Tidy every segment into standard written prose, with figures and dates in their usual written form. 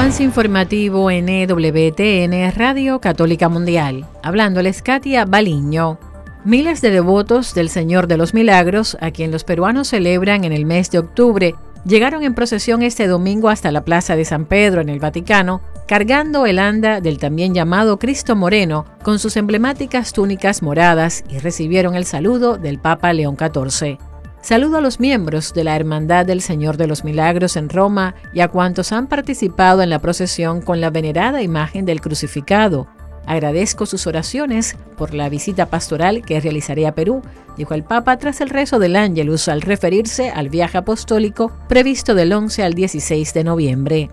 Avance informativo en EWTN, Radio Católica Mundial. Hablándoles Katia Baliño. Miles de devotos del Señor de los Milagros, a quien los peruanos celebran en el mes de octubre, llegaron en procesión este domingo hasta la Plaza de San Pedro en el Vaticano, cargando el anda del también llamado Cristo Moreno con sus emblemáticas túnicas moradas y recibieron el saludo del Papa León XIV. Saludo a los miembros de la Hermandad del Señor de los Milagros en Roma y a cuantos han participado en la procesión con la venerada imagen del crucificado. Agradezco sus oraciones por la visita pastoral que realizaré a Perú, dijo el Papa tras el rezo del Ángelus al referirse al viaje apostólico previsto del 11 al 16 de noviembre.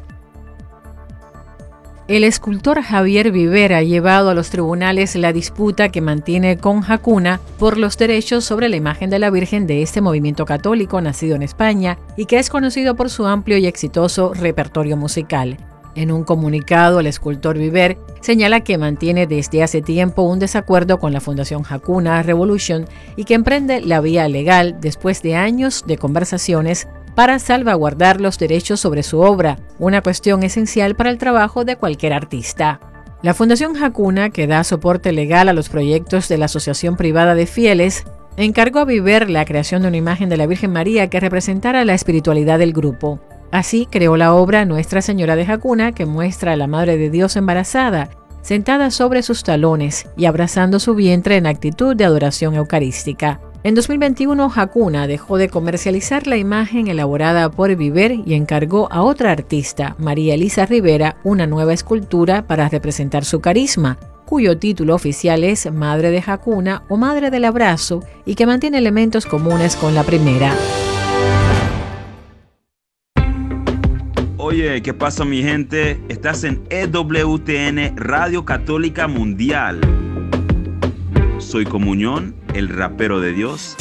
El escultor Javier Viver ha llevado a los tribunales la disputa que mantiene con Hakuna por los derechos sobre la imagen de la Virgen de este movimiento católico nacido en España y que es conocido por su amplio y exitoso repertorio musical. En un comunicado, el escultor Viver señala que mantiene desde hace tiempo un desacuerdo con la Fundación Hakuna Revolution y que emprende la vía legal después de años de conversaciones para salvaguardar los derechos sobre su obra, una cuestión esencial para el trabajo de cualquier artista. La Fundación Hakuna, que da soporte legal a los proyectos de la Asociación Privada de Fieles, encargó a Viver la creación de una imagen de la Virgen María que representara la espiritualidad del grupo. Así creó la obra Nuestra Señora de Hakuna, que muestra a la Madre de Dios embarazada, sentada sobre sus talones y abrazando su vientre en actitud de adoración eucarística. En 2021, Hakuna dejó de comercializar la imagen elaborada por Viver y encargó a otra artista, María Elisa Rivera, una nueva escultura para representar su carisma, cuyo título oficial es Madre de Hakuna o Madre del Abrazo y que mantiene elementos comunes con la primera. Oye, ¿qué pasa, mi gente? Estás en EWTN, Radio Católica Mundial. Soy Comunión, el rapero de Dios.